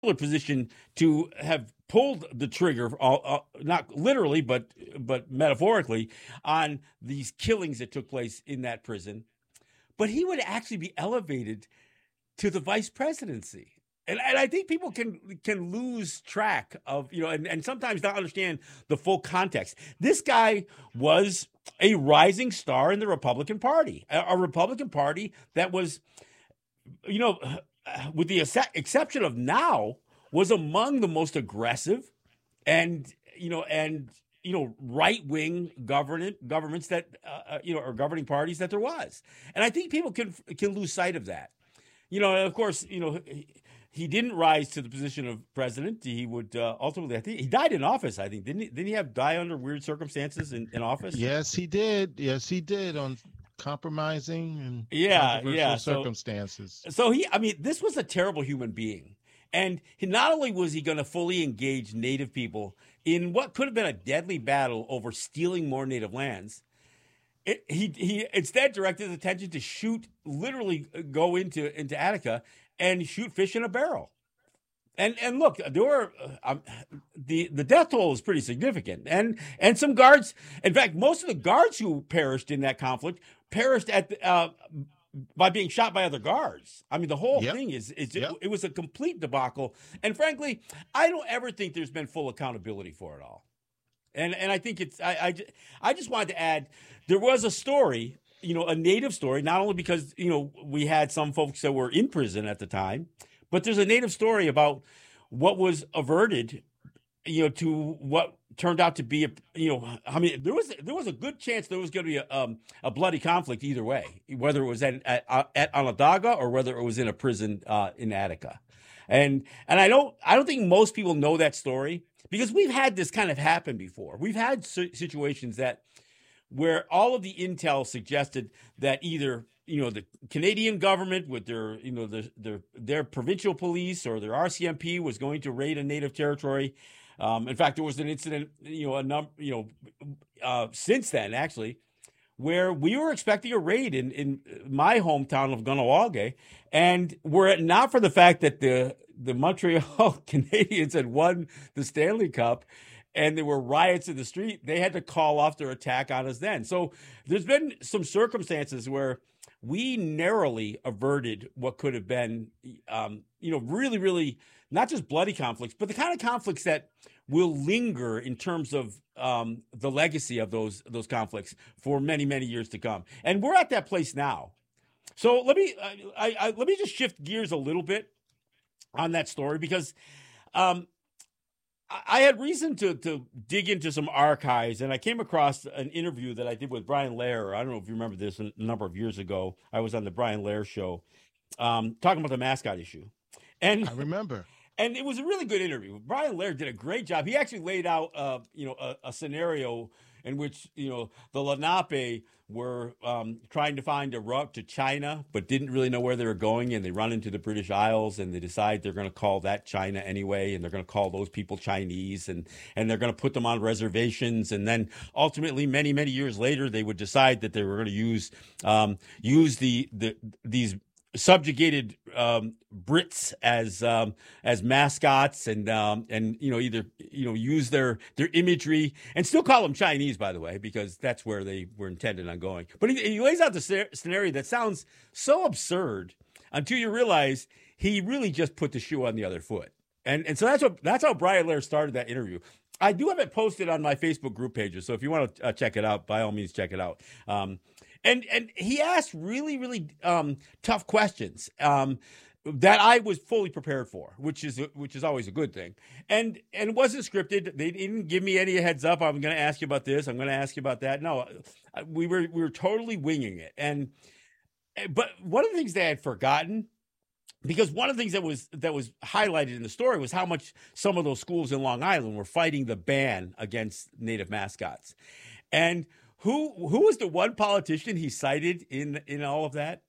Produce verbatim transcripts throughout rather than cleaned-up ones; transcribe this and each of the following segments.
position to have pulled the trigger, uh, uh, not literally, but but metaphorically, on these killings that took place in that prison. But he would actually be elevated to the vice presidency. And, and I think people can can lose track of, you know, and, and sometimes not understand the full context. This guy was a rising star in the Republican Party, a, a Republican Party that was, you know, with the ex- exception of now, was among the most aggressive and, you know, and, you know, right-wing government governments that, uh, you know, or governing parties that there was. And I think people can can lose sight of that. You know, and of course, you know, he, he didn't rise to the position of president. He would uh, ultimately, I think, he died in office, I think. Didn't he, didn't he have die under weird circumstances in, in office? Yes, he did. Yes, he did, on compromising and yeah, controversial yeah. So, circumstances. So he, I mean, this was a terrible human being. And he, not only was he going to fully engage Native people in what could have been a deadly battle over stealing more Native lands, It, he he instead directed his attention to shoot, literally go into into Attica and shoot fish in a barrel. And and look, there were um, the the death toll was pretty significant, and and some guards. In fact, most of the guards who perished in that conflict perished at the, uh, by being shot by other guards. I mean, the whole Yep. thing is is Yep. it, it was a complete debacle. And frankly, I don't ever think there's been full accountability for it all. And and I think it's I, I I just wanted to add, there was a story, you know, a Native story, not only because, you know, we had some folks that were in prison at the time, but there's a Native story about what was averted, you know, to what turned out to be a, you know, I mean, there was there was a good chance there was going to be a, um, a bloody conflict either way, whether it was at at, at Onondaga or whether it was in a prison uh, in Attica. And and I don't I don't think most people know that story, because we've had this kind of happen before. We've had situations that where all of the intel suggested that either, you know, the Canadian government with their, you know, the, their their provincial police or their R C M P was going to raid a Native territory. Um, in fact, there was an incident, you know, a number, you know, uh, since then actually, where we were expecting a raid in, in my hometown of Gunawaga, and were it not for the fact that the the Montreal Canadiens had won the Stanley Cup and there were riots in the street, they had to call off their attack on us then. So there's been some circumstances where we narrowly averted what could have been, um, you know, really, really not just bloody conflicts, but the kind of conflicts that will linger in terms of um, the legacy of those those conflicts for many, many years to come. And we're at that place now. So let me I, I, let me just shift gears a little bit on that story, because um, I had reason to to dig into some archives, and I came across an interview that I did with Brian Lehrer. I don't know if you remember this, a number of years ago. I was on the Brian Lehrer show um, talking about the mascot issue. And I remember. And it was a really good interview. Brian Lehrer did a great job. He actually laid out, uh, you know, a, a scenario in which, you know, the Lenape were um, trying to find a route to China, but didn't really know where they were going. And they run into the British Isles, and they decide they're going to call that China anyway. And they're going to call those people Chinese, and, and they're going to put them on reservations. And then ultimately, many, many years later, they would decide that they were going to use um, use the, the these subjugated um, Brits as um, as mascots, and um, and you know either you know use their their imagery and still call them Chinese, by the way, because that's where they were intended on going. But he, he lays out the scenario that sounds so absurd until you realize he really just put the shoe on the other foot. And and so that's what that's how Brian Lehrer started that interview. I do have it posted on my Facebook group pages, so if you want to uh, check it out, by all means, check it out. Um, And and he asked really, really um, tough questions um, that I was fully prepared for, which is which is always a good thing. And and it wasn't scripted. They didn't give me any heads up. I'm going to ask you about this. I'm going to ask you about that. No, we were we were totally winging it. And but one of the things they had forgotten, because one of the things that was that was highlighted in the story was how much some of those schools in Long Island were fighting the ban against Native mascots. And Who who was the one politician he cited in, in all of that?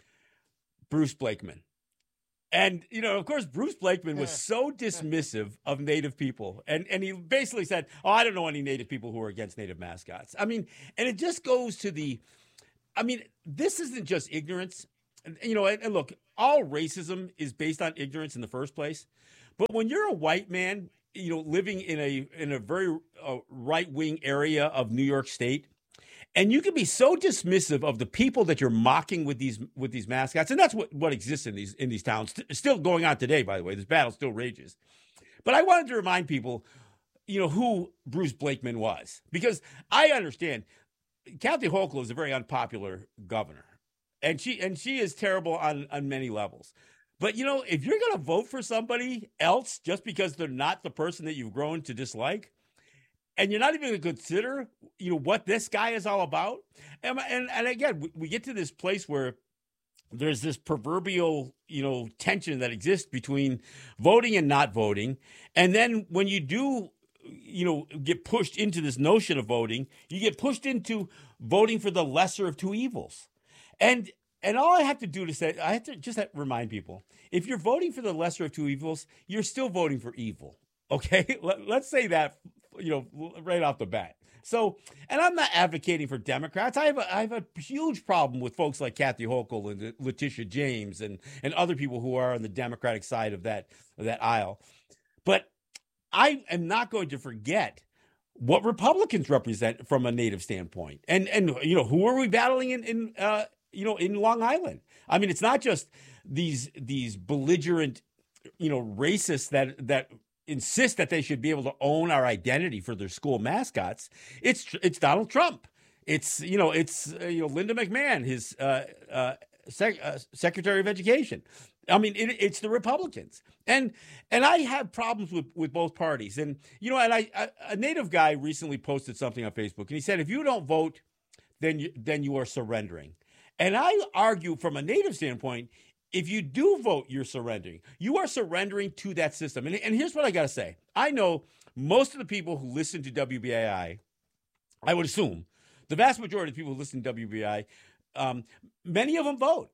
Bruce Blakeman. And, you know, of course, Bruce Blakeman was so dismissive of Native people. And, and he basically said, oh, I don't know any Native people who are against Native mascots. I mean, and it just goes to the, I mean, this isn't just ignorance. You know, and, and look, all racism is based on ignorance in the first place. But when you're a white man, you know, living in a in a very uh, right wing area of New York State, and you can be so dismissive of the people that you're mocking with these with these mascots, and that's what, what exists in these in these towns. Still going on today, by the way. This battle still rages. But I wanted to remind people, you know, who Bruce Blakeman was, because I understand Kathy Hochul is a very unpopular governor, and she and she is terrible on on many levels. But, you know, if you're going to vote for somebody else just because they're not the person that you've grown to dislike, and you're not even going to consider, you know, what this guy is all about. And, and, and again, we, we get to this place where there's this proverbial, you know, tension that exists between voting and not voting. And then when you do, you know, get pushed into this notion of voting, you get pushed into voting for the lesser of two evils. And And all I have to do to say, I have to just have to remind people, if you're voting for the lesser of two evils, you're still voting for evil. Okay? Let, let's say that, you know, right off the bat. So, and I'm not advocating for Democrats. I have a, I have a huge problem with folks like Kathy Hochul and Letitia James and, and other people who are on the Democratic side of that, of that aisle. But I am not going to forget what Republicans represent from a native standpoint. And, and you know, who are we battling in, in uh, you know, in Long Island? I mean, it's not just these these belligerent, you know, racists that that insist that they should be able to own our identity for their school mascots. It's it's Donald Trump. It's, you know, it's uh, you know, Linda McMahon, his uh, uh, sec- uh, Secretary of Education. I mean, it, it's the Republicans, and and I have problems with, with both parties. And you know, and I, I a native guy recently posted something on Facebook, and he said, if you don't vote, then you, then you are surrendering. And I argue from a native standpoint, if you do vote, you're surrendering. You are surrendering to that system. And, and here's what I got to say. I know most of the people who listen to W B A I, I would assume, the vast majority of people who listen to W B A I, um, many of them vote.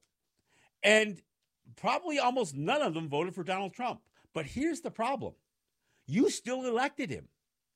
And probably almost none of them voted for Donald Trump. But here's the problem. You still elected him.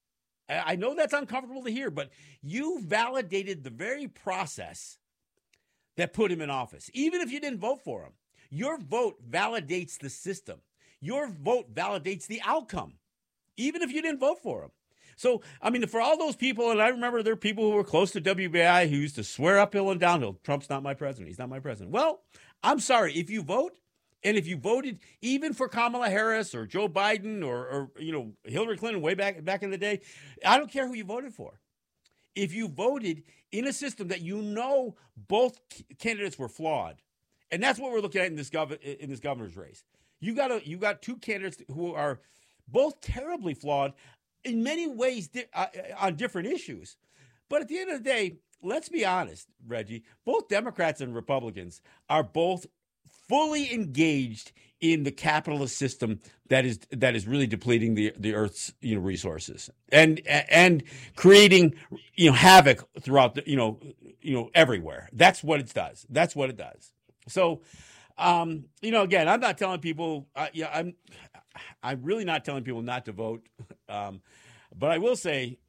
I know that's uncomfortable to hear, but you validated the very process that put him in office. Even if you didn't vote for him, your vote validates the system. Your vote validates the outcome, even if you didn't vote for him. So, I mean, for all those people, and I remember there are people who were close to W B A I who used to swear uphill and downhill, Trump's not my president, he's not my president. Well, I'm sorry, if you vote, and if you voted even for Kamala Harris or Joe Biden or, or you know, Hillary Clinton way back, back in the day, I don't care who you voted for. If you voted in a system that you know both candidates were flawed, and that's what we're looking at in this gov- in this governor's race. You got a, you got two candidates who are both terribly flawed in many ways di- uh, on different issues. But at the end of the day, let's be honest, Reggie, both Democrats and Republicans are both fully engaged in the capitalist system that is that is really depleting the the Earth's, you know, resources and and creating, you know, havoc throughout the, you know you know everywhere. That's what it does. That's what it does. So, um, you know, again, I'm not telling people. Uh, yeah, I'm I'm really not telling people not to vote. Um, but I will say,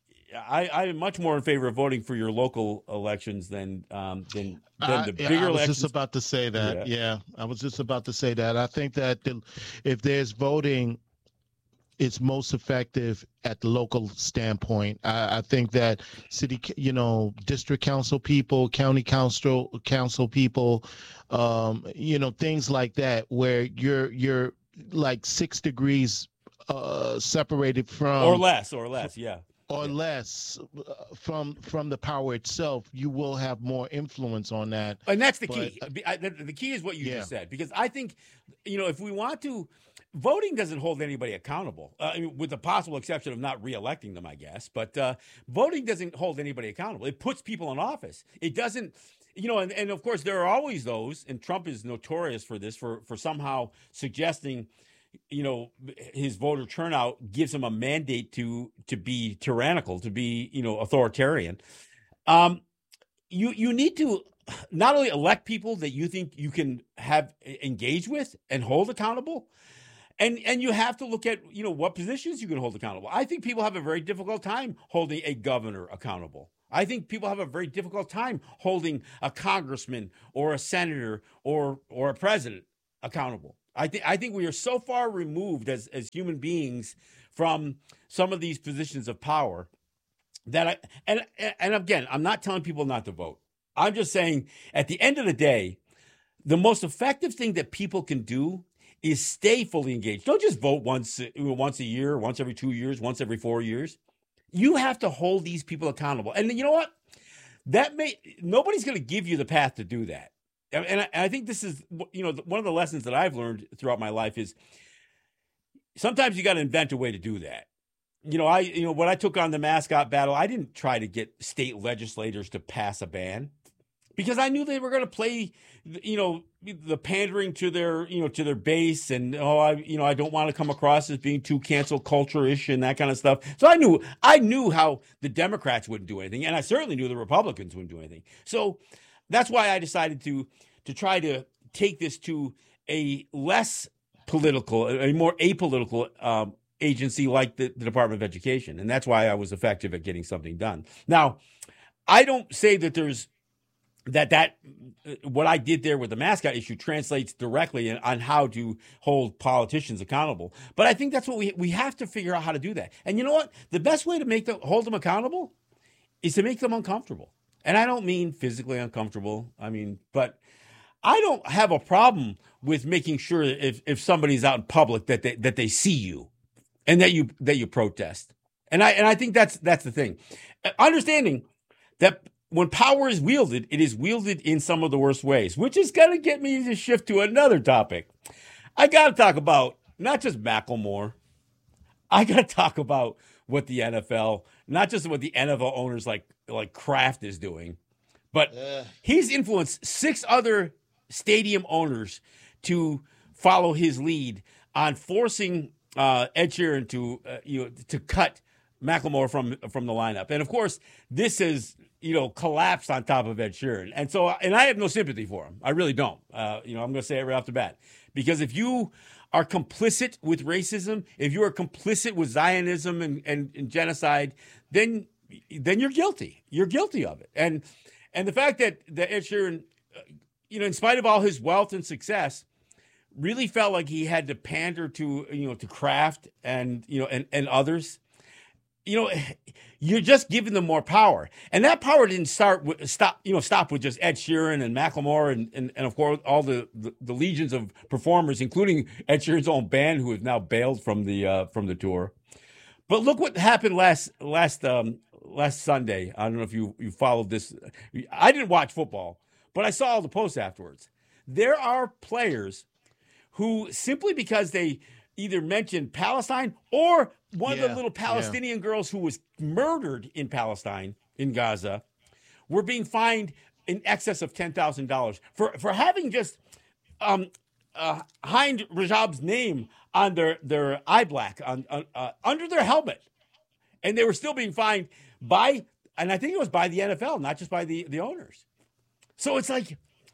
I, I'm much more in favor of voting for your local elections than um, than than the I, bigger I was elections. just about to say that. Yeah. Yeah. I was just about to say that. I think that the, if there's voting, it's most effective at the local standpoint. I, I think that city, you know, district council people, county council council people, um, you know, things like that, where you're you're like six degrees uh, separated from or less, or less, yeah. or Yeah. less uh, from from the power itself, you will have more influence on that. And that's the But, key. uh, Be- I- The, the key is what you yeah. just said, because I think, you know, if we want to, voting doesn't hold anybody accountable, uh, I mean, with the possible exception of not reelecting them, I guess. But uh, voting doesn't hold anybody accountable. It puts people in office. It doesn't, you know, and, and of course, there are always those, and Trump is notorious for this, for, for somehow suggesting, you know, his voter turnout gives him a mandate to to be tyrannical, to be, you know, authoritarian. Um, you you need to not only elect people that you think you can have engage with and hold accountable, and and you have to look at, you know, what positions you can hold accountable. I think people have a very difficult time holding a governor accountable. I think people have a very difficult time holding a congressman or a senator or or a president accountable. I think I think we are so far removed as as human beings from some of these positions of power that I and and again, I'm not telling people not to vote. I'm just saying at the end of the day, the most effective thing that people can do is stay fully engaged. Don't just vote once once a year, once every two years, once every four years. You have to hold these people accountable. And you know what? That may nobody's going to give you the path to do that. And I, and I think this is, you know, one of the lessons that I've learned throughout my life is sometimes you got to invent a way to do that. You know, I, you know, when I took on the mascot battle, I didn't try to get state legislators to pass a ban because I knew they were going to play, you know, the pandering to their, you know, to their base. And, oh, I, you know, I don't want to come across as being too cancel culture-ish and that kind of stuff. So I knew, I knew how the Democrats wouldn't do anything. And I certainly knew the Republicans wouldn't do anything. So that's why I decided to, to try to take this to a less political, a more apolitical um, agency like the, the Department of Education. And that's why I was effective at getting something done. Now, I don't say that there's that that what I did there with the mascot issue translates directly on how to hold politicians accountable. But I think that's what we we have to figure out how to do that. And you know what? The best way to make them hold them accountable is to make them uncomfortable. And I don't mean physically uncomfortable. I mean, but I don't have a problem with making sure that if, if somebody's out in public that they that they see you and that you that you protest. And I and I think that's that's the thing. Understanding that when power is wielded, it is wielded in some of the worst ways, which is going to get me to shift to another topic. I got to talk about not just Macklemore. I got to talk about what the N F L, not just what the N F L owners like like Kraft is doing, but uh. he's influenced six other stadium owners to follow his lead on forcing uh, Ed Sheeran to uh, you know to cut Macklemore from from the lineup. And of course, this has you know collapsed on top of Ed Sheeran. And so, and I have no sympathy for him. I really don't. Uh, you know, I'm going to say it right off the bat, because if you are complicit with racism, if you are complicit with Zionism and, and, and genocide, then then you're guilty. You're guilty of it. And and the fact that that Ed Sheeran, you know, in spite of all his wealth and success, really felt like he had to pander to, you know, to Kraft and, you know, and, and others. You know, you're just giving them more power. And that power didn't start with, stop, you know, stop with just Ed Sheeran and Macklemore and, and, and of course, all the, the, the legions of performers, including Ed Sheeran's own band, who has now bailed from the uh, from the tour. But look what happened last last um, last Sunday. I don't know if you, you followed this. I didn't watch football, but I saw all the posts afterwards. There are players who, simply because they either mentioned Palestine or one yeah, of the little Palestinian yeah. girls who was murdered in Palestine, in Gaza, were being fined in excess of ten thousand dollars for, for having just um, uh, Hind Rajab's name on their, their eye black, on, on uh, under their helmet. And they were still being fined by, and I think it was by the N F L, not just by the, the owners. So it's like,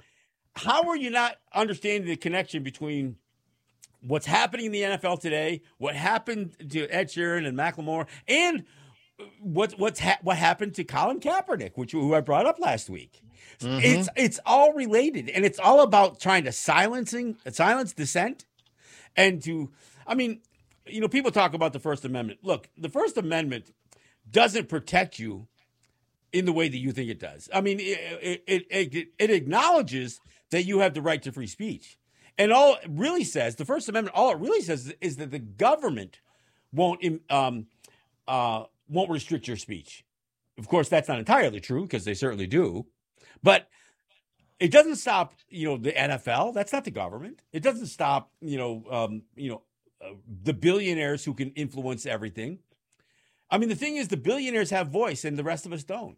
how are you not understanding the connection between what's happening in the N F L today, what happened to Ed Sheeran and Macklemore, and what what's ha- what happened to Colin Kaepernick, which who I brought up last week? Mm-hmm. It's it's all related, and it's all about trying to silencing silence dissent, and to I mean, you know, people talk about the First Amendment. Look, the First Amendment doesn't protect you in the way that you think it does. I mean, it it it, it acknowledges that you have the right to free speech. And all it really says, the First Amendment, all it really says is that the government won't um, uh, won't restrict your speech. Of course, that's not entirely true, because they certainly do. But it doesn't stop, you know, the N F L. That's not the government. It doesn't stop, you know, um, you know, uh, the billionaires who can influence everything. I mean, the thing is, the billionaires have voice, and the rest of us don't.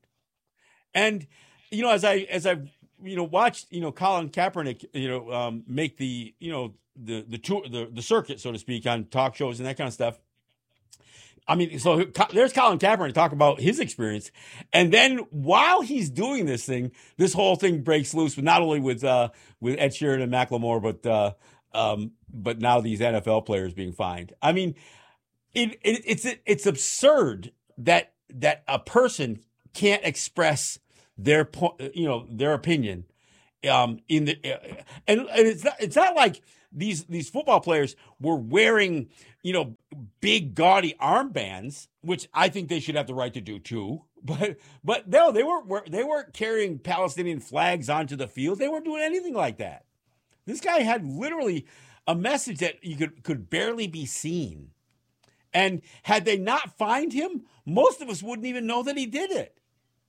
And you know, as I as I you know, watched, you know, Colin Kaepernick, you know, um, make the, you know, the, the tour, the, the circuit, so to speak, on talk shows and that kind of stuff. I mean, so there's Colin Kaepernick talk about his experience. And then while he's doing this thing, this whole thing breaks loose, but not only with, uh, with Ed Sheeran and Macklemore, but, uh, um, but now these N F L players being fined. I mean, it, it it's, it's absurd that, that a person can't express their, you know, their opinion um, in the uh, and, and it's not, it's not like these these football players were wearing, you know, big gaudy armbands, which I think they should have the right to do too. But but no, they weren't they weren't carrying Palestinian flags onto the field. They weren't doing anything like that. This guy had literally a message that you could could barely be seen. And had they not fined him, most of us wouldn't even know that he did it.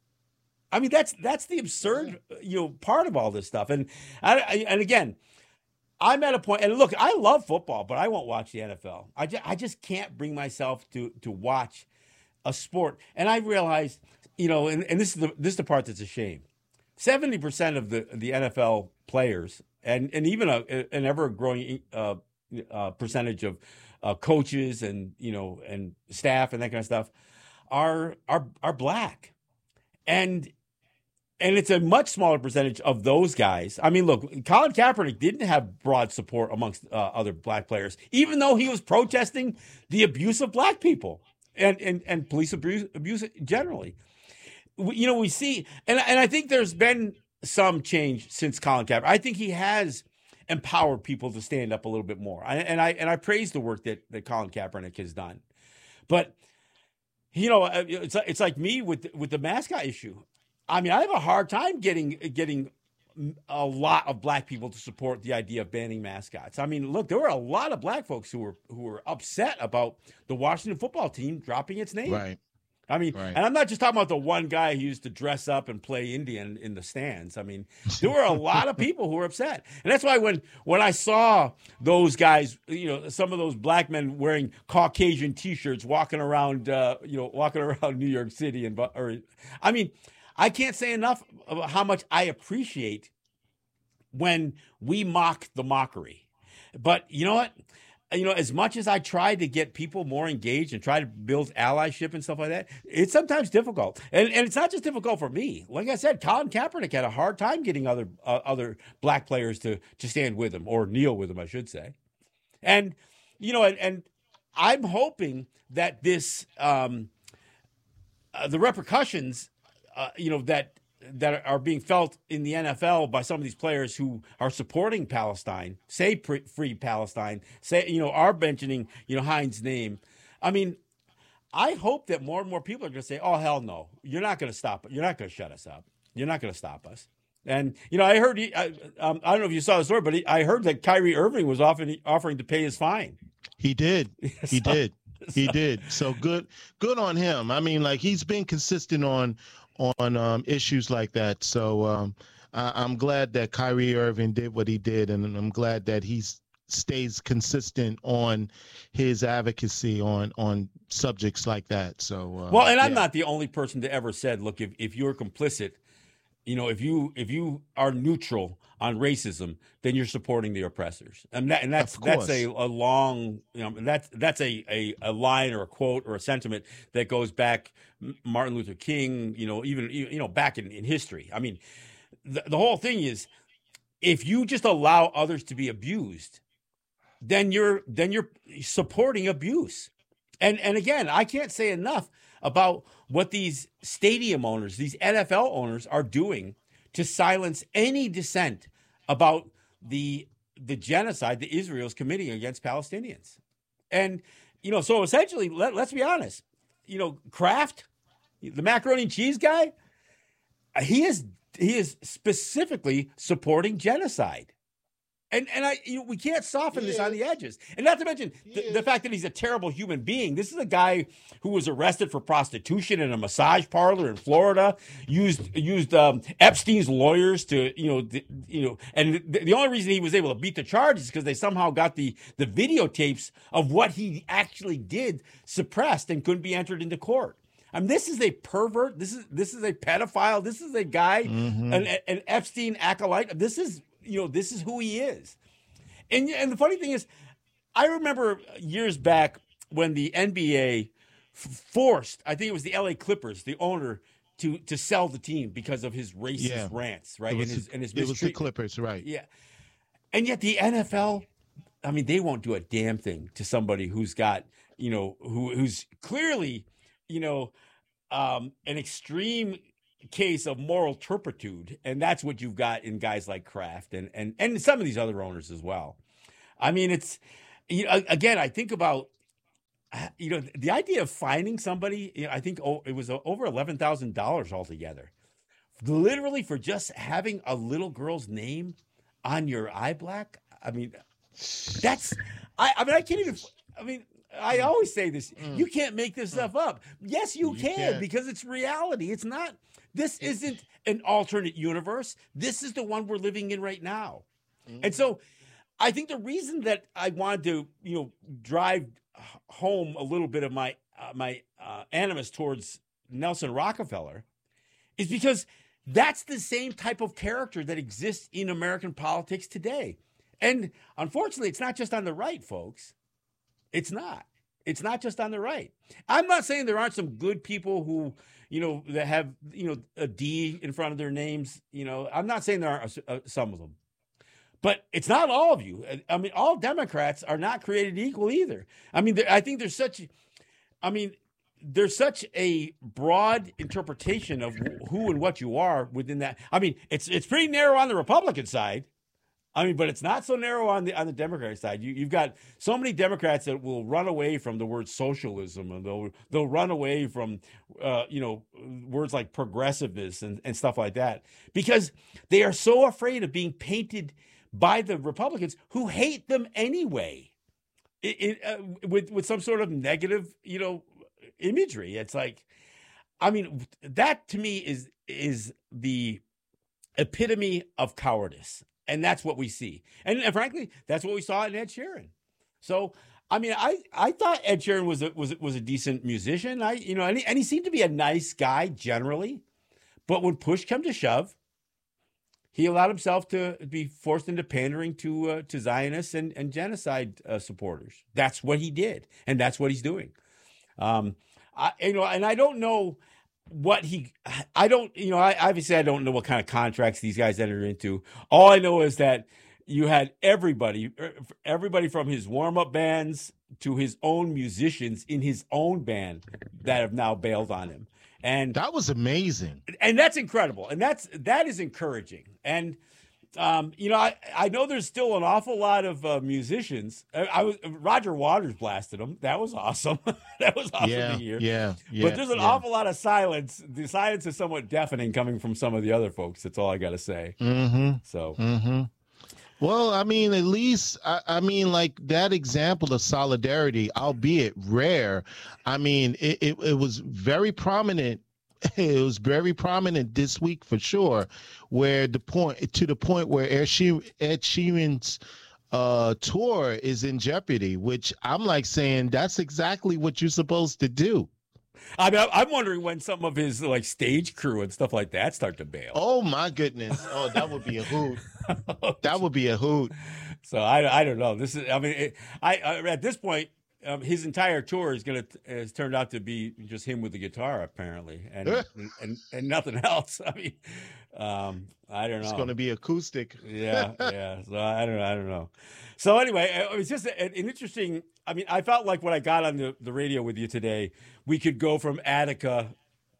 I mean, that's that's the absurd, you know, part of all this stuff. And I, I, and again, I'm at a point, and look, I love football, but I won't watch the N F L. I just, I just can't bring myself to to watch a sport. And I realize, you know, and, and this is the this is the part that's a shame. seventy percent of the the N F L players, and and even a, an ever growing uh, uh, percentage of uh, coaches and you know and staff and that kind of stuff, are are are black, and. And it's a much smaller percentage of those guys. I mean, look, Colin Kaepernick didn't have broad support amongst uh, other black players, even though he was protesting the abuse of black people and, and, and police abuse, abuse generally. We, you know, we see, and, and I think there's been some change since Colin Kaepernick. I think he has empowered people to stand up a little bit more. I, and I and I praise the work that, that Colin Kaepernick has done. But, you know, it's, it's like me with, with the mascot issue. I mean, I have a hard time getting getting a lot of black people to support the idea of banning mascots. I mean, look, there were a lot of black folks who were who were upset about the Washington football team dropping its name. Right. I mean, right. and I'm not just talking about the one guy who used to dress up and play Indian in the stands. I mean, there were a lot of people who were upset. And that's why when when I saw those guys, you know, some of those black men wearing Caucasian T-shirts walking around, uh, you know, walking around New York City, and or, I mean, I can't say enough about how much I appreciate when we mock the mockery. But you know what? You know, as much as I try to get people more engaged and try to build allyship and stuff like that, it's sometimes difficult. And and it's not just difficult for me. Like I said, Colin Kaepernick had a hard time getting other uh, other black players to to stand with him, or kneel with him, I should say. And, you know, and, and I'm hoping that this, um, uh, the repercussions, uh, you know, that that are being felt in the N F L by some of these players who are supporting Palestine, say pre- free Palestine, say, you know, are mentioning, you know, Heinz' name. I mean, I hope that more and more people are going to say, oh, hell no, you're not going to stop it. You're not going to shut us up. You're not going to stop us. And, you know, I heard, he, I, um, I don't know if you saw the story, but he, I heard that Kyrie Irving was offering, offering to pay his fine. He did. He so, did. He so. did. So good, good on him. I mean, like, he's been consistent on, on um, issues like that. So um, I- I'm glad that Kyrie Irving did what he did, and I'm glad that he stays consistent on his advocacy on on subjects like that. So uh, well, and I'm yeah. not the only person to ever said, look, if, if you're complicit, you know, if you if you are neutral on racism, then you're supporting the oppressors, and that and that's that's a, a long, you know, that's that's a, a a line or a quote or a sentiment that goes back Martin Luther King, you know, even you know back in, in history. I mean, the, the whole thing is, if you just allow others to be abused, then you're then you're supporting abuse. And and again, I can't say enough about what these stadium owners, these N F L owners are doing to silence any dissent about the the genocide that Israel is committing against Palestinians. And, you know, so essentially, let, let's be honest, you know, Kraft, the macaroni and cheese guy, he is he is specifically supporting genocide. And and I you know, we can't soften this on the edges. And not to mention the, the fact that he's a terrible human being. This is a guy who was arrested for prostitution in a massage parlor in Florida, used used um, Epstein's lawyers to, you know, the, you know, and the, the only reason he was able to beat the charge is because they somehow got the the videotapes of what he actually did suppressed and couldn't be entered into court. I mean, this is a pervert. This is this is a pedophile. This is a guy, mm-hmm. an, an Epstein acolyte. This is You know, this is who he is. And and the funny thing is, I remember years back when the N B A f- forced, I think it was the L A Clippers, the owner, to to sell the team because of his racist yeah. rants, right? It was, and his, and his it was the Clippers, right. Yeah. And yet the N F L, I mean, they won't do a damn thing to somebody who's got, you know, who who's clearly, you know, um, an extreme case of moral turpitude, and that's what you've got in guys like Kraft and and and some of these other owners as well. I mean, it's you know, again, I think about you know the idea of fining somebody. You know, I think oh, it was over eleven thousand dollars altogether, literally for just having a little girl's name on your eye black. I mean, that's I, I mean I can't even. I mean. I always say this. Mm. You can't make this stuff up. Yes, you, you can can because it's reality. It's not. This isn't an alternate universe. This is the one we're living in right now. Mm. And so I think the reason that I wanted to, you know, drive home a little bit of my uh, my uh, animus towards Nelson Rockefeller is because that's the same type of character that exists in American politics today. And unfortunately, it's not just on the right, folks. It's not. It's not just on the right. I'm not saying there aren't some good people who, you know, that have, you know, a D in front of their names. You know, I'm not saying there aren't uh, some of them. But it's not all of you. I mean, all Democrats are not created equal either. I mean, I think there's such, I mean, there's such a broad interpretation of who and what you are within that. I mean, it's it's pretty narrow on the Republican side. I mean, but it's not so narrow on the on the Democratic side. You, you've got so many Democrats that will run away from the word socialism, and they'll they'll run away from uh, you know words like progressiveness and, and stuff like that because they are so afraid of being painted by the Republicans who hate them anyway, it, it, uh, with with some sort of negative you know imagery. It's like, I mean, that to me is is the epitome of cowardice. And that's what we see. And, and frankly, that's what we saw in Ed Sheeran. So, I mean, I, I thought Ed Sheeran was a, was, was a decent musician. I, you know, and he, and he seemed to be a nice guy generally. But when push came to shove, he allowed himself to be forced into pandering to uh, to Zionists and, and genocide uh, supporters. That's what he did. And that's what he's doing. Um, I, you know, and I don't know what he, I don't, you know, I obviously I don't know what kind of contracts these guys entered into. All I know is that you had everybody, everybody from his warm-up bands to his own musicians in his own band that have now bailed on him. And that was amazing. And that's incredible. And that's, that is encouraging. And, um, you know, I, I know there's still an awful lot of uh, musicians. I, I was Roger Waters blasted them. That was awesome. That was awesome yeah, to hear. Yeah, yeah. But there's an yeah. awful lot of silence. The silence is somewhat deafening coming from some of the other folks. That's all I got to say. Mm-hmm. So. Mm-hmm. Well, I mean, at least, I, I mean, like that example of solidarity, albeit rare, I mean, it, it, it was very prominent. It was very prominent this week for sure, where the point to the point where Ed Sheeran's uh, tour is in jeopardy, which I'm like saying that's exactly what you're supposed to do. I mean, I'm wondering when some of his like stage crew and stuff like that start to bail. Oh my goodness! Oh, that would be a hoot. That would be a hoot. So I, I don't know. This is I mean, it, I, I at this point. Um, his entire tour is gonna has turned out to be just him with the guitar, apparently, and and, and and nothing else. I mean, um, I don't know. It's going to be acoustic. Yeah, yeah. So I don't know. I don't know. So anyway, it was just an, an interesting. I mean, I felt like when I got on the, the radio with you today, we could go from Attica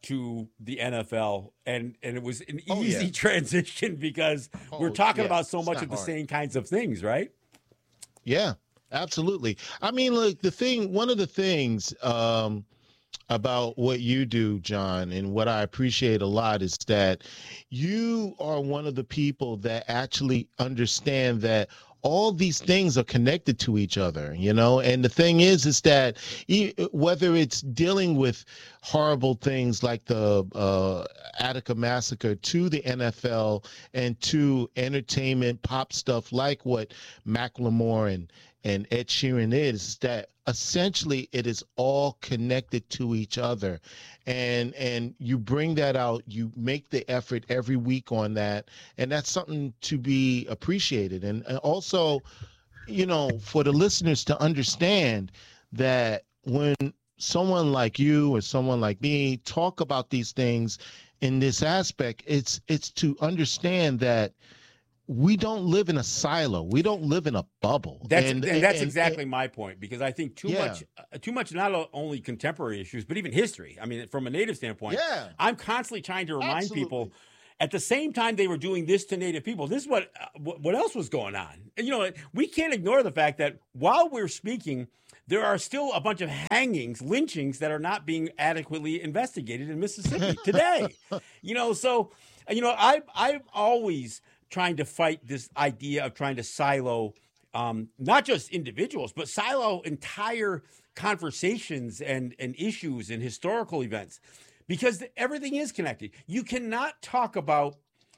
to the N F L, and and it was an oh, easy yeah. transition because oh, we're talking yeah. about so it's much of the hard. same kinds of things, right? Yeah. Absolutely. I mean, look, the thing, one of the things um, about what you do, John, and what I appreciate a lot is that you are one of the people that actually understand that all these things are connected to each other, you know, and the thing is, is that whether it's dealing with horrible things like the uh, Attica massacre to the N F L and to entertainment pop stuff like what Macklemore and and Ed Sheeran is, that essentially it is all connected to each other. And and you bring that out, you make the effort every week on that. And that's something to be appreciated. And, and also, you know, for the listeners to understand that when someone like you or someone like me talk about these things in this aspect, it's it's to understand that we don't live in a silo. We don't live in a bubble. That's and, and that's and, exactly and, my point, because I think too yeah. much, uh, too much, not only contemporary issues, but even history. I mean, from a Native standpoint, Yeah. I'm constantly trying to remind Absolutely. people. At the same time they were doing this to Native people, this is what, uh, what else was going on. And, you know, we can't ignore the fact that while we're speaking, there are still a bunch of hangings, lynchings that are not being adequately investigated in Mississippi today. You know, so, you know, I, I'm always trying to fight this idea of trying to silo um, not just individuals, but silo entire conversations and, and issues and historical events. Because everything is connected. You cannot talk about,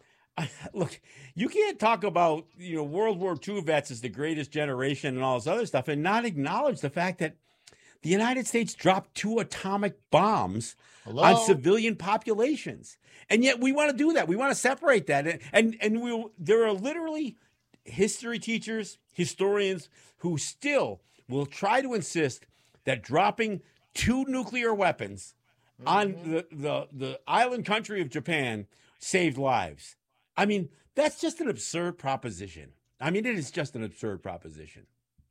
look, you can't talk about, you know, World War Two vets as the greatest generation and all this other stuff and not acknowledge the fact that the United States dropped two atomic bombs Hello? on civilian populations. And yet we want to do that. We want to separate that. And, and, and we there are literally history teachers, historians who still will try to insist that dropping two nuclear weapons on the, the, the island country of Japan saved lives. I mean, that's just an absurd proposition. I mean, it is just an absurd proposition.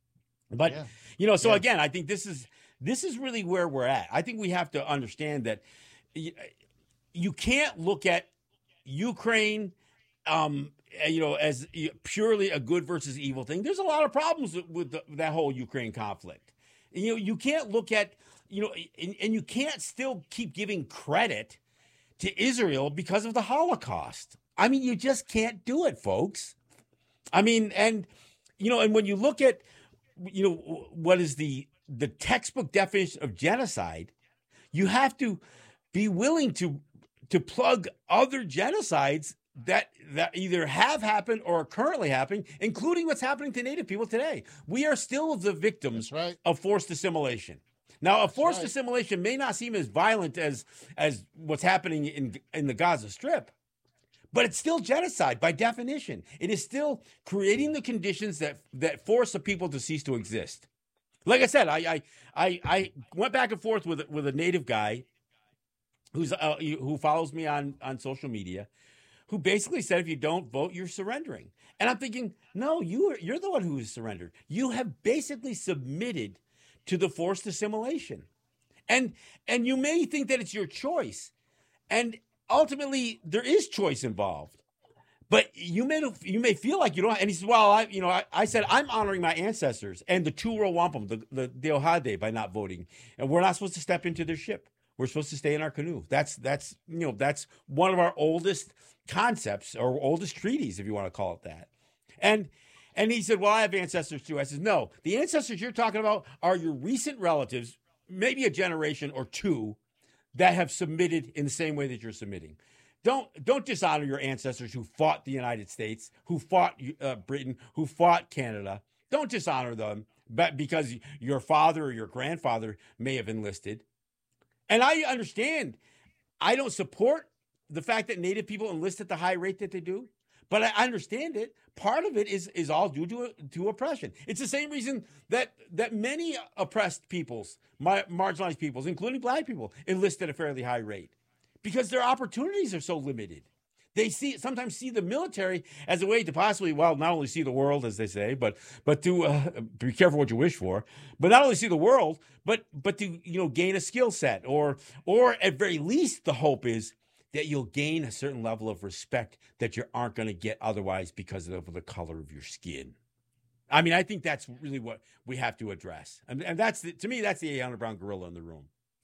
But, Yeah. you know, so Yeah. again, I think this is this is really where we're at. I think we have to understand that you, you can't look at Ukraine, um, you know, as purely a good versus evil thing. There's a lot of problems with the, that whole Ukraine conflict. You know, you can't look at You know, and, and you can't still keep giving credit to Israel because of the Holocaust. I mean, you just can't do it, folks. I mean, and, you know, and when you look at, you know, what is the the textbook definition of genocide, you have to be willing to to plug other genocides that that either have happened or are currently happening, including what's happening to Native people today. We are still the victims That's right. of forced assimilation. Now, a forced right. assimilation may not seem as violent as as what's happening in in the Gaza Strip, but it's still genocide by definition. It is still creating the conditions that that force a people to cease to exist. Like I said, I I I, I went back and forth with with a Native guy who's uh, who follows me on on social media, who basically said, if you don't vote, you're surrendering. And I'm thinking, no, you are, you're the one who has surrendered. You have basically submitted to the forced assimilation. And and you may think that it's your choice. And ultimately there is choice involved. But you may you may feel like you don't. And he says, well, I you know, I, I said I'm honoring my ancestors and the Turo Wampum, the the Deohade, by not voting. And we're not supposed to step into their ship. We're supposed to stay in our canoe. That's that's you know, that's one of our oldest concepts or oldest treaties, if you want to call it that. And And he said, well, I have ancestors too. I said, no, the ancestors you're talking about are your recent relatives, maybe a generation or two, that have submitted in the same way that you're submitting. Don't don't dishonor your ancestors who fought the United States, who fought uh, Britain, who fought Canada. Don't dishonor them but because your father or your grandfather may have enlisted. And I understand. I don't support the fact that Native people enlist at the high rate that they do. But I understand it. Part of it is is all due to to oppression. It's the same reason that that many oppressed peoples, marginalized peoples, including black people, enlist at a fairly high rate, because their opportunities are so limited. They see sometimes see the military as a way to possibly, well, not only see the world, as they say, but but to uh, be careful what you wish for, but not only see the world, but but to you know gain a skill set, or or at very least the hope is that you'll gain a certain level of respect that you aren't going to get otherwise because of the color of your skin. I mean, I think that's really what we have to address. And, and that's, the, to me, that's the eight hundred pound gorilla in the room.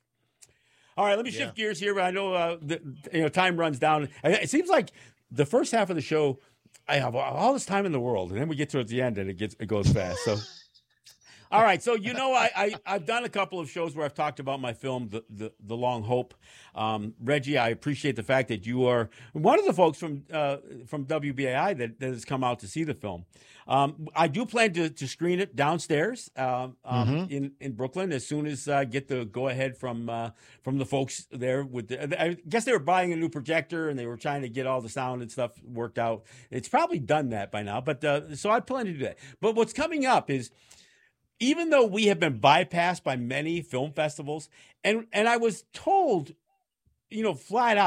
All right, let me shift yeah. gears here. I know uh, the, you know time runs down. It seems like the first half of the show, I have all this time in the world, and then we get towards the end and it gets it goes fast. So All right, so you know I, I I've done a couple of shows where I've talked about my film, The The, the Long Hope. Um, Reggie, I appreciate the fact that you are one of the folks from uh, from W B A I that, that has come out to see the film. Um, I do plan to, to screen it downstairs uh, um, mm-hmm. in in Brooklyn as soon as I get the go ahead from uh, from the folks there. With the, I guess they were buying a new projector and they were trying to get all the sound and stuff worked out. It's probably done that by now, but uh, so I plan to do that. But what's coming up is, even though we have been bypassed by many film festivals, and, and I was told, you know, flat out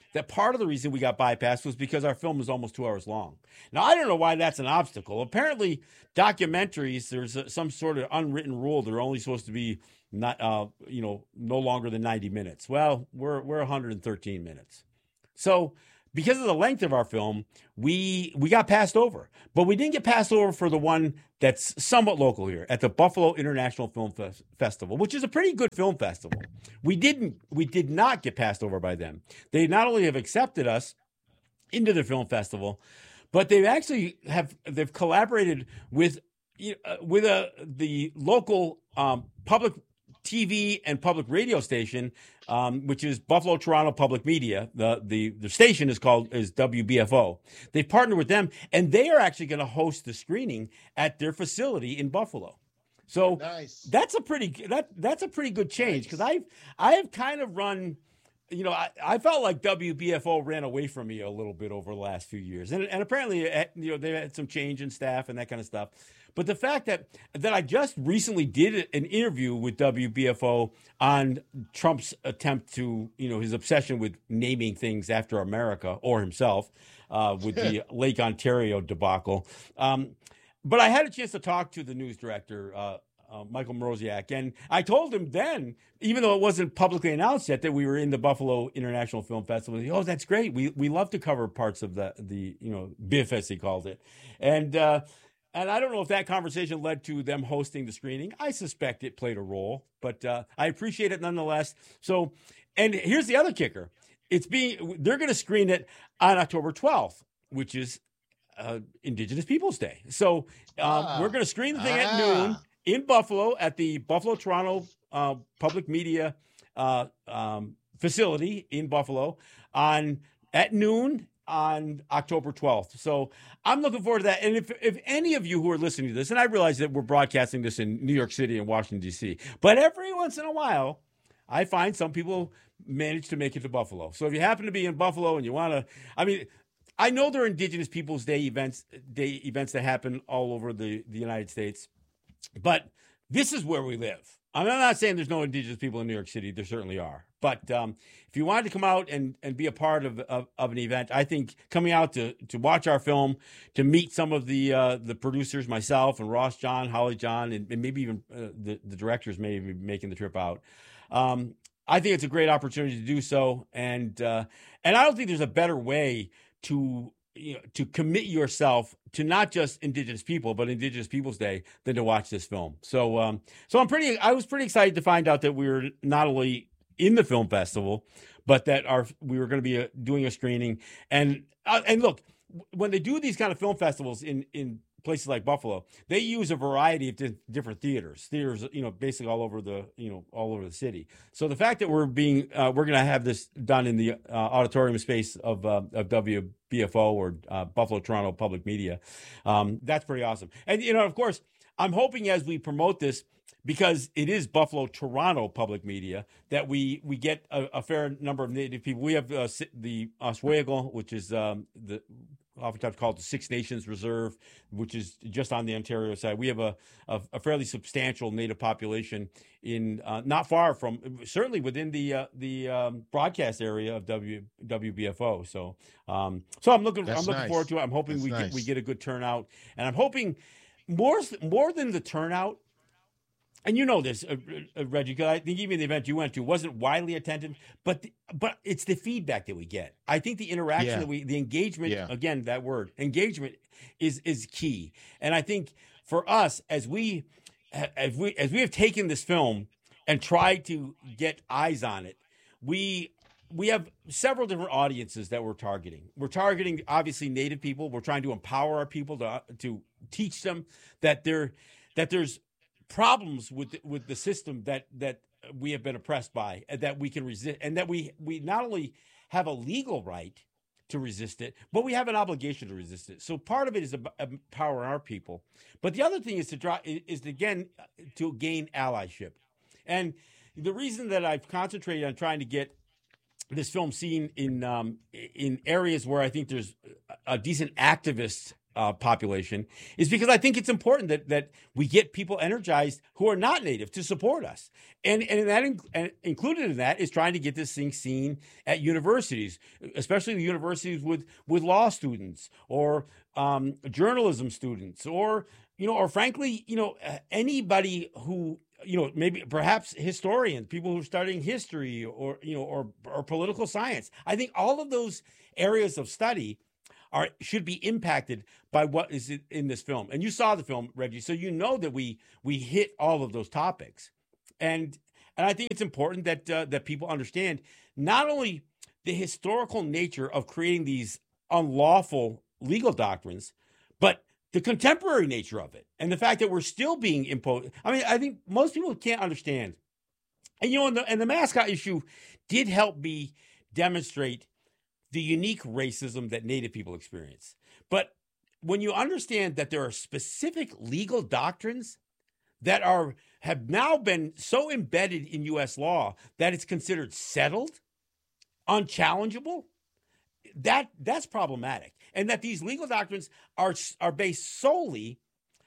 that part of the reason we got bypassed was because our film was almost two hours long. Now, I don't know why that's an obstacle. Apparently, documentaries, there's a, some sort of unwritten rule. They're only supposed to be not, uh, you know, no longer than ninety minutes. Well, we're we're one hundred thirteen minutes. So because of the length of our film, we we got passed over. But we didn't get passed over for the one that's somewhat local here at the Buffalo International Film Fes- Festival, which is a pretty good film festival. We didn't we did not get passed over by them. They not only have accepted us into the film festival, but they actually have they've collaborated with uh, with a the local um, public T V and public radio station, um, which is Buffalo Toronto Public Media. The, the the station is called is W B F O. They've partnered with them, and they are actually going to host the screening at their facility in Buffalo. So nice. that's a pretty that that's a pretty good change because nice. I've I have kind of run. You know, I, I felt like W B F O ran away from me a little bit over the last few years, and and apparently, you know, they had some change in staff and that kind of stuff. But the fact that that I just recently did an interview with W B F O on Trump's attempt to, you know, his obsession with naming things after America or himself uh, with the Lake Ontario debacle. Um, but I had a chance to talk to the news director, uh, uh, Michael Mroziak, and I told him then, even though it wasn't publicly announced yet, that we were in the Buffalo International Film Festival. He, oh, that's great. We we love to cover parts of the the you know B F, as he called it, and. Uh, And I don't know if that conversation led to them hosting the screening. I suspect it played a role, but uh, I appreciate it nonetheless. So, and here's the other kicker: it's being they're going to screen it on October twelfth, which is uh, Indigenous Peoples Day. So um, ah, we're going to screen the thing ah. at noon in Buffalo at the Buffalo Toronto uh, Public Media uh, um, facility in Buffalo on at noon. On October twelfth. So I'm looking forward to that. And if if any of you who are listening to this, and I realize that we're broadcasting this in New York City and Washington, D C, but every once in a while, I find some people manage to make it to Buffalo. So if you happen to be in Buffalo and you want to, I mean, I know there are Indigenous Peoples Day events, day events that happen all over the, the United States, but this is where we live. I'm not saying there's no Indigenous people in New York City. There certainly are. But um, if you wanted to come out and, and be a part of, of, of an event, I think coming out to, to watch our film, to meet some of the uh, the producers, myself and Ross John, Holly John, and, and maybe even uh, the, the directors may be making the trip out. Um, I think it's a great opportunity to do so. And uh, and I don't think there's a better way to you know, to commit yourself to not just Indigenous people, but Indigenous Peoples Day than to watch this film. So, um, so I'm pretty, I was pretty excited to find out that we were not only in the film festival, but that our, we were going to be a, doing a screening. And, uh, and look, when they do these kind of film festivals in, in places like Buffalo, they use a variety of di- different theaters, theaters, you know, basically all over the, you know, all over the city. So the fact that we're being, uh, we're going to have this done in the uh, auditorium space of, uh, of W B F O or uh, Buffalo Toronto Public Media, um, that's pretty awesome. And, you know, of course, I'm hoping as we promote this, because it is Buffalo Toronto Public Media, that we we get a, a fair number of Native people. We have uh, the Oswego, which is um, the oftentimes called the Six Nations Reserve, which is just on the Ontario side. We have a, a, a fairly substantial Native population in uh, not far from, certainly within the uh, the um, broadcast area of W WBFO. So um, so I'm looking That's I'm looking nice. forward to it. I'm hoping That's we nice. get we get a good turnout, and I'm hoping more more than the turnout. And you know this, uh, uh, Reggie, because I think even the event you went to wasn't widely attended, but the, but it's the feedback that we get. I think the interaction yeah. that we, the engagement, yeah. again, that word, engagement is is key. And I think for us, as we as we as we have taken this film and tried to get eyes on it, we we have several different audiences that we're targeting. We're targeting obviously Native people. We're trying to empower our people to to teach them that there that there's problems with with the system that that we have been oppressed by, and that we can resist, and that we we not only have a legal right to resist it, but we have an obligation to resist it. So part of it is empower our people, but the other thing is to draw is to, again to gain allyship. And the reason that I've concentrated on trying to get this film seen in um, in areas where I think there's a decent activist uh, population is because I think it's important that that we get people energized who are not Native to support us. And and that in, and included in that is trying to get this thing seen at universities, especially the universities with with law students or um, journalism students, or you know, or frankly, you know, anybody who, you know, maybe perhaps historians, people who are studying history or, you know, or, or political science. I think all of those areas of study are should be impacted by what is in this film. And you saw the film, Reggie, so you know that we we hit all of those topics. And and I think it's important that uh, that people understand not only the historical nature of creating these unlawful legal doctrines, but the contemporary nature of it, and the fact that we're still being imposed. I mean, I think most people can't understand. And, you know, and the, and the mascot issue did help me demonstrate the unique racism that Native people experience. But when you understand that there are specific legal doctrines that are have now been so embedded in U S law that it's considered settled, unchallengeable, that that's problematic. And that these legal doctrines are are based solely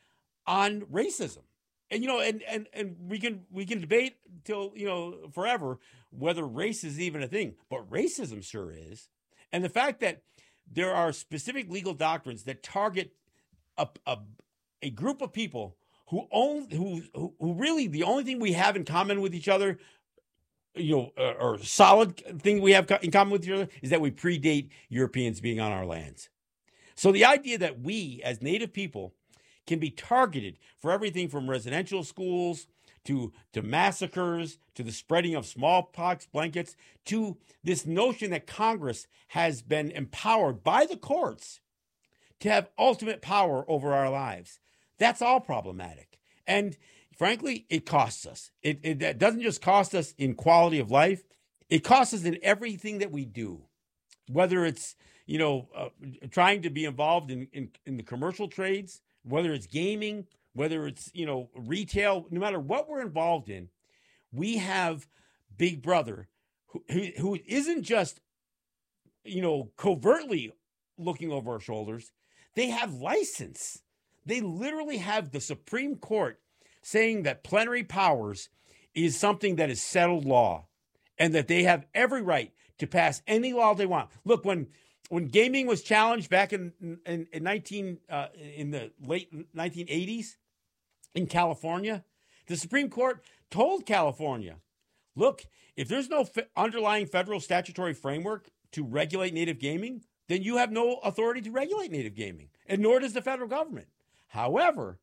on racism. And you know, and and and we can we can debate till, you know, forever whether race is even a thing, but racism sure is. And the fact that there are specific legal doctrines that target a a, a group of people who own who who really the only thing we have in common with each other, you know, or, or solid thing we have in common with each other, is that we predate Europeans being on our lands. So the idea that we, as Native people, can be targeted for everything from residential schools to, to massacres, to the spreading of smallpox blankets, to this notion that Congress has been empowered by the courts to have ultimate power over our lives. That's all problematic. And frankly, it costs us. It, it, it doesn't just cost us in quality of life. It costs us in everything that we do, whether it's, you know, uh, trying to be involved in, in, in the commercial trades, whether it's gaming, whether it's, you know, retail, no matter what we're involved in, we have Big Brother who, who, who isn't just, you know, covertly looking over our shoulders. They have license. They literally have the Supreme Court saying that plenary powers is something that is settled law and that they have every right to pass any law they want. Look, when when gaming was challenged back in in, in nineteen uh, in the late nineteen eighties in California, the Supreme Court told California, look, if there's no f- underlying federal statutory framework to regulate native gaming, then you have no authority to regulate native gaming, and nor does the federal government. However,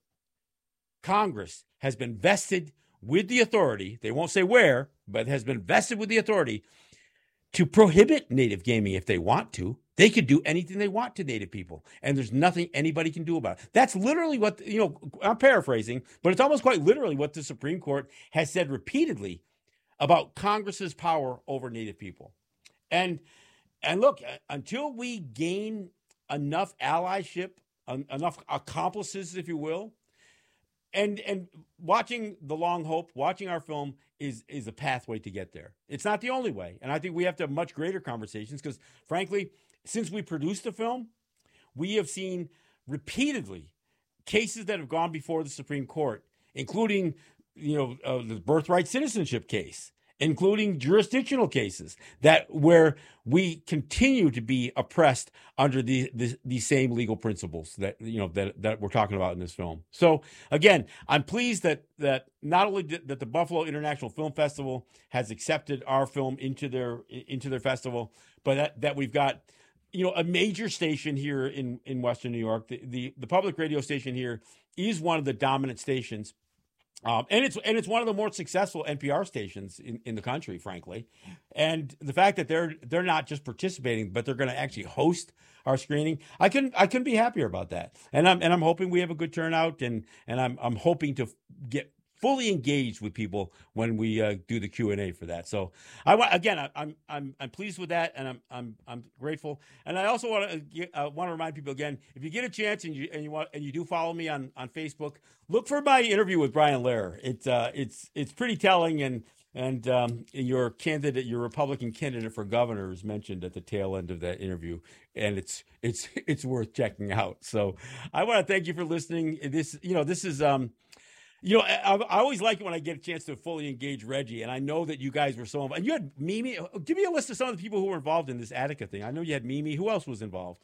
Congress has been vested with the authority, they won't say where, but has been vested with the authority to prohibit native gaming if they want to. They could do anything they want to Native people, and there's nothing anybody can do about it. That's literally what, you know, I'm paraphrasing, but it's almost quite literally what the Supreme Court has said repeatedly about Congress's power over Native people. And and look, until we gain enough allyship, enough accomplices, if you will, and and watching The Long Hope, watching our film is is a pathway to get there. It's not the only way, and I think we have to have much greater conversations because, frankly, since we produced the film, we have seen repeatedly cases that have gone before the Supreme Court, including, you know, uh, the birthright citizenship case, including jurisdictional cases that where we continue to be oppressed under the, the these same legal principles that, you know, that that we're talking about in this film. So again, I'm pleased that that not only did, that the Buffalo International Film Festival has accepted our film into their into their festival, but that, that we've got, you know, a major station here in, in Western New York. The, the the public radio station here is one of the dominant stations. Um, and it's and it's one of the more successful N P R stations in, in the country, frankly. And the fact that they're they're not just participating, but they're going to actually host our screening, I couldn't I couldn't be happier about that. And I'm and I'm hoping we have a good turnout, and and I'm I'm hoping to get fully engaged with people when we uh, do the Q and A for that. So I want again, I, I'm I'm I'm pleased with that, and I'm I'm I'm grateful. And I also want to uh, want to remind people again, if you get a chance and you and you want and you do follow me on, on Facebook, look for my interview with Brian Lehrer. It's uh it's it's pretty telling, and And um, your candidate, your Republican candidate for governor, is mentioned at the tail end of that interview, and it's it's it's worth checking out. So, I want to thank you for listening. This, you know, this is, um, you know, I, I always like it when I get a chance to fully engage Reggie, and I know that you guys were so involved. And you had Mimi. Give me a list of some of the people who were involved in this Attica thing. I know you had Mimi. Who else was involved?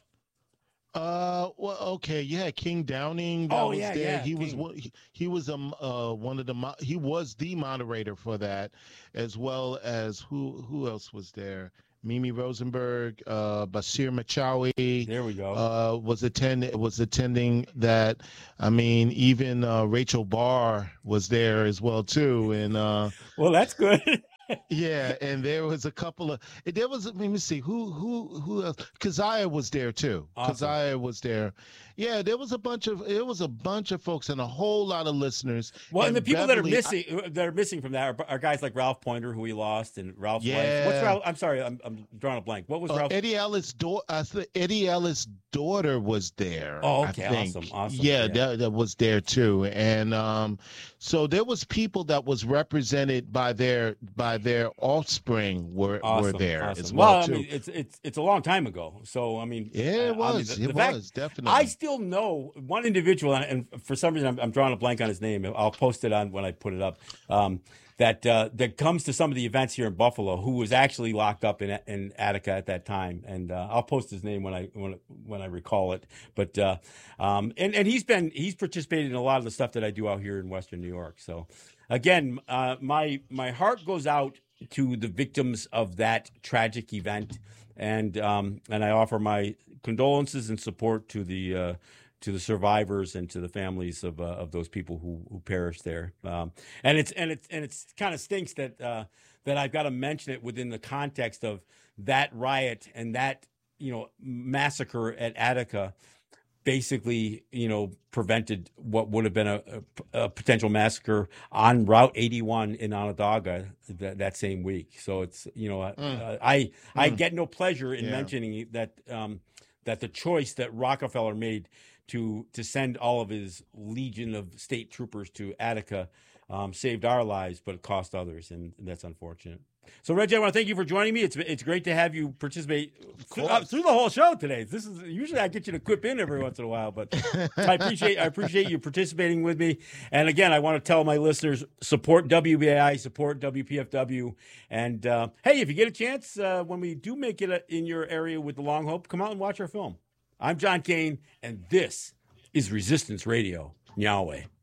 Uh, well, okay, yeah, King Downing. That Oh was yeah, there. yeah. He was King. one. He, he was um uh one of the mo- he was the moderator for that, as well as who who else was there? Mimi Rosenberg, uh, Basir Machawi. There we go. Uh, was attend was attending that. I mean, even uh, Rachel Barr was there as well too, and uh. Well, that's good. Yeah, and there was a couple of there was let me see who who who else. Keziah was there too. Awesome. Keziah was there. Yeah, there was a bunch of it was a bunch of folks and a whole lot of listeners. Well, and, and the people Beverly, that are missing I, that are missing from that are, are guys like Ralph Pointer, who we lost, and Ralph's yeah. wife. What's Ralph? I'm sorry, I'm, I'm drawing a blank. What was uh, Ralph? Eddie Ellis' daughter. I think Eddie Ellis' daughter was there. Oh, okay, I think. awesome, awesome. Yeah, yeah. That, that was there too, and um, so there was people that was represented by their by their offspring were awesome, were there awesome. as well, well too. I mean, it's it's it's a long time ago, so I mean, yeah, it was. I mean, the, it the was fact, definitely. I still know one individual, and, and for some reason I'm, I'm drawing a blank on his name. I'll post it on when I put it up. Um, that uh, that comes to some of the events here in Buffalo, who was actually locked up in in Attica at that time, and uh, I'll post his name when I when when I recall it. But uh, um, and and he's been he's participated in a lot of the stuff that I do out here in Western New York. So again, uh, my my heart goes out to the victims of that tragic event, and um, and I offer my condolences and support to the. Uh, to the survivors and to the families of uh, of those people who who perished there. Um, and it's and it's and it's kind of stinks that uh, that I've got to mention it within the context of that riot and that, you know, massacre at Attica. Basically, you know, prevented what would have been a, a, a potential massacre on Route eighty-one in Onondaga that, that same week. So it's, you know, mm. uh, I mm. I get no pleasure in yeah. mentioning that um, that the choice that Rockefeller made to to send all of his legion of state troopers to Attica um, saved our lives, but it cost others, and that's unfortunate. So, Reggie, I want to thank you for joining me. It's it's great to have you participate through, uh, through the whole show today. This is usually I get you to quip in every once in a while, but I appreciate I appreciate you participating with me. And again, I want to tell my listeners, support W B A I, support W P F W, and uh, hey, if you get a chance uh, when we do make it in your area with the Long Hope, come out and watch our film. I'm John Kane, and this is Resistance Radio, Yahweh.